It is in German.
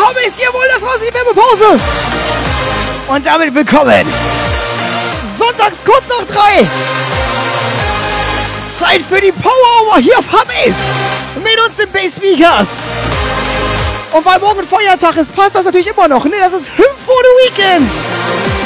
Homies, jawohl, das war die Werbepause. Und damit willkommen. Sonntags kurz nach 3. Zeit für die Power Hour hier auf Homies. Mit uns im Bass Speakers. Und weil morgen Feiertag ist, passt das natürlich immer noch. Ne, das ist Hymn for the Weekend.